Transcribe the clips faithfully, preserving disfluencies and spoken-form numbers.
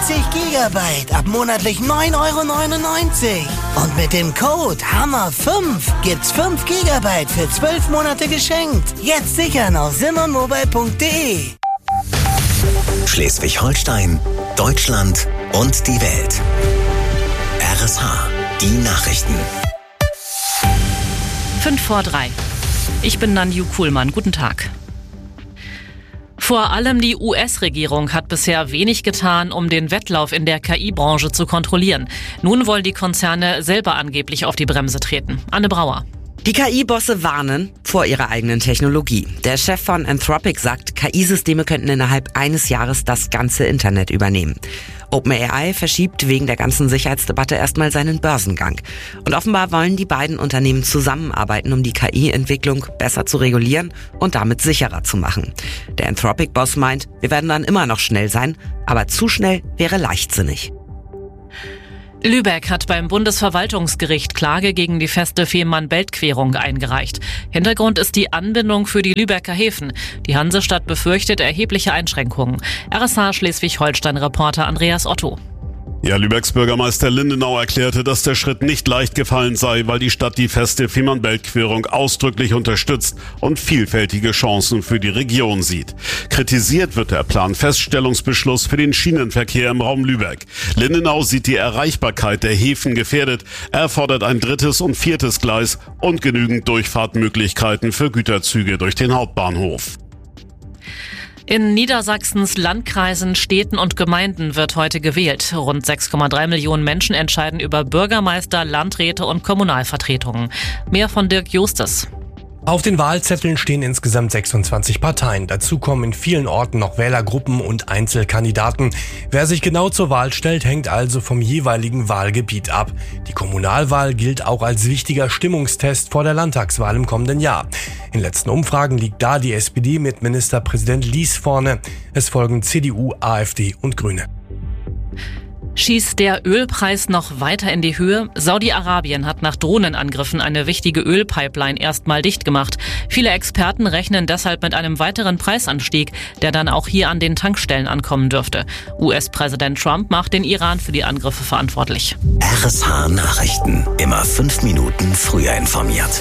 zwanzig Gigabyte ab monatlich neun Euro neunundneunzig. Und mit dem Code Hammer fünf gibt's fünf Gigabyte für zwölf Monate geschenkt. Jetzt sichern auf simmermobile punkt de. Schleswig-Holstein, Deutschland und die Welt. R S H, die Nachrichten. Fünf vor drei. Ich bin Nanju Kuhlmann. Guten Tag. Vor allem die U S-Regierung hat bisher wenig getan, um den Wettlauf in der K I-Branche zu kontrollieren. Nun wollen die Konzerne selber angeblich auf die Bremse treten. Anne Brauer. Die K I-Bosse warnen vor ihrer eigenen Technologie. Der Chef von Anthropic sagt, K I-Systeme könnten innerhalb eines Jahres das ganze Internet übernehmen. OpenAI verschiebt wegen der ganzen Sicherheitsdebatte erstmal seinen Börsengang. Und offenbar wollen die beiden Unternehmen zusammenarbeiten, um die K I-Entwicklung besser zu regulieren und damit sicherer zu machen. Der Anthropic-Boss meint, wir werden dann immer noch schnell sein, aber zu schnell wäre leichtsinnig. Lübeck hat beim Bundesverwaltungsgericht Klage gegen die feste Fehmarn-Belt-Querung eingereicht. Hintergrund ist die Anbindung für die Lübecker Häfen. Die Hansestadt befürchtet erhebliche Einschränkungen. R S H Schleswig-Holstein-Reporter Andreas Otto. Ja, Lübecks Bürgermeister Lindenau erklärte, dass der Schritt nicht leicht gefallen sei, weil die Stadt die feste Fehmarn-Belt-Querung ausdrücklich unterstützt und vielfältige Chancen für die Region sieht. Kritisiert wird der Planfeststellungsbeschluss für den Schienenverkehr im Raum Lübeck. Lindenau sieht die Erreichbarkeit der Häfen gefährdet. Er fordert ein drittes und viertes Gleis und genügend Durchfahrtmöglichkeiten für Güterzüge durch den Hauptbahnhof. In Niedersachsens Landkreisen, Städten und Gemeinden wird heute gewählt. Rund sechs Komma drei Millionen Menschen entscheiden über Bürgermeister, Landräte und Kommunalvertretungen. Mehr von Dirk Justus. Auf den Wahlzetteln stehen insgesamt sechsundzwanzig Parteien. Dazu kommen in vielen Orten noch Wählergruppen und Einzelkandidaten. Wer sich genau zur Wahl stellt, hängt also vom jeweiligen Wahlgebiet ab. Die Kommunalwahl gilt auch als wichtiger Stimmungstest vor der Landtagswahl im kommenden Jahr. In letzten Umfragen liegt da die S P D mit Ministerpräsident Lies vorne. Es folgen C D U, AfD und Grüne. Schießt der Ölpreis noch weiter in die Höhe? Saudi-Arabien hat nach Drohnenangriffen eine wichtige Ölpipeline erstmal dicht gemacht. Viele Experten rechnen deshalb mit einem weiteren Preisanstieg, der dann auch hier an den Tankstellen ankommen dürfte. U S-Präsident Trump macht den Iran für die Angriffe verantwortlich. R S H Nachrichten. Immer fünf Minuten früher informiert.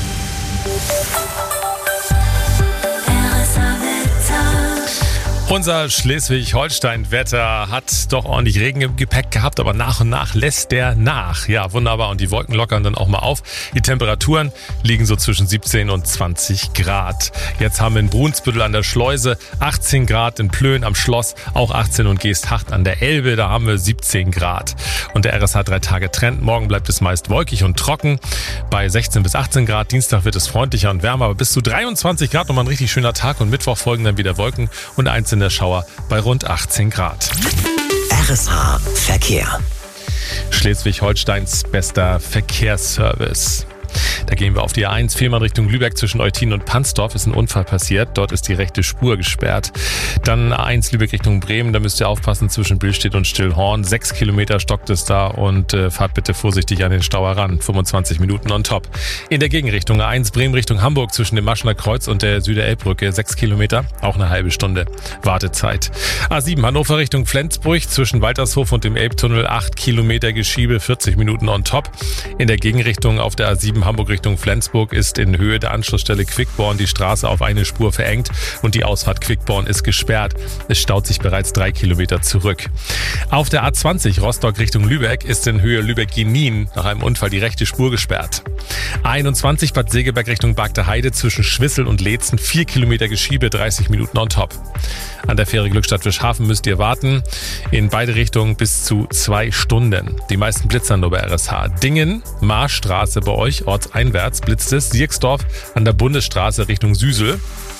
Unser Schleswig-Holstein-Wetter hat doch ordentlich Regen im Gepäck gehabt, aber nach und nach lässt der nach. Ja, wunderbar. Und die Wolken lockern dann auch mal auf. Die Temperaturen liegen so zwischen siebzehn und zwanzig Grad. Jetzt haben wir in Brunsbüttel an der Schleuse achtzehn Grad, in Plön am Schloss auch achtzehn und Geesthacht an der Elbe, da haben wir siebzehn Grad. Und der R S H drei Tage Trend. Morgen bleibt es meist wolkig und trocken bei sechzehn bis achtzehn Grad. Dienstag wird es freundlicher und wärmer, aber bis zu dreiundzwanzig Grad. Nochmal ein richtig schöner Tag. Und Mittwoch folgen dann wieder Wolken und einzelne Schauer bei rund achtzehn Grad. R S H Verkehr. Schleswig-Holsteins bester Verkehrsservice. Da gehen wir auf die A eins, Fehmarn Richtung Lübeck zwischen Eutin und Pansdorf ist ein Unfall passiert. Dort ist die rechte Spur gesperrt. Dann A eins Lübeck Richtung Bremen, da müsst ihr aufpassen zwischen Billstedt und Stillhorn. Sechs Kilometer stockt es da und äh, fahrt bitte vorsichtig an den Stau heran. fünfundzwanzig Minuten on top. In der Gegenrichtung A eins Bremen Richtung Hamburg zwischen dem Maschener Kreuz und der Süderelbbrücke. Sechs Kilometer, auch eine halbe Stunde Wartezeit. A sieben Hannover Richtung Flensburg zwischen Waltershof und dem Elbtunnel. Acht Kilometer Geschiebe, vierzig Minuten on top. In der Gegenrichtung auf der A sieben Hamburg Richtung Flensburg ist in Höhe der Anschlussstelle Quickborn die Straße auf eine Spur verengt und die Ausfahrt Quickborn ist gesperrt. Es staut sich bereits drei Kilometer zurück. Auf der A zwanzig Rostock Richtung Lübeck ist in Höhe Lübeck-Genin nach einem Unfall die rechte Spur gesperrt. A einundzwanzig Bad Segeberg Richtung Bagder Heide zwischen Schwissel und Leetzen vier Kilometer Geschiebe, dreißig Minuten on top. An der Fähre Glückstadt-Fischhafen müsst ihr warten. In beide Richtungen bis zu zwei Stunden. Die meisten Blitzer nur bei R S H. Dingen, Marstraße bei euch, ortseinwärts blitzt es. Sierksdorf an der Bundesstraße Richtung Süsel.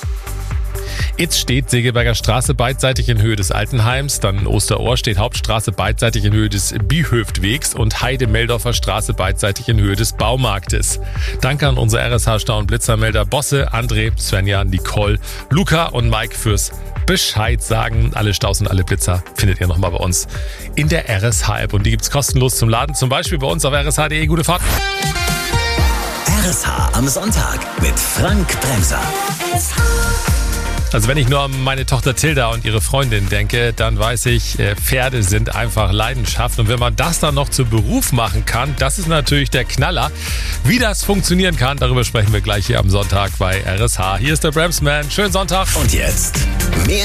Itz steht Segeberger Straße beidseitig in Höhe des Altenheims, dann in Osterohr steht Hauptstraße beidseitig in Höhe des Biehöftwegs und Heide-Meldorfer Straße beidseitig in Höhe des Baumarktes. Danke an unsere R S H-Stau- und Blitzermelder Bosse, André, Svenja, Nicole, Luca und Mike fürs Bescheid sagen. Alle Staus und alle Blitzer findet ihr nochmal bei uns in der R S H-App und die gibt's kostenlos zum Laden, zum Beispiel bei uns auf r s h punkt d e. Gute Fahrt! R S H am Sonntag mit Frank Bremser. Also wenn ich nur an meine Tochter Tilda und ihre Freundin denke, dann weiß ich, Pferde sind einfach Leidenschaft. Und wenn man das dann noch zu Beruf machen kann, das ist natürlich der Knaller. Wie das funktionieren kann, darüber sprechen wir gleich hier am Sonntag bei R S H. Hier ist der Bramsman. Schönen Sonntag. Und jetzt mehr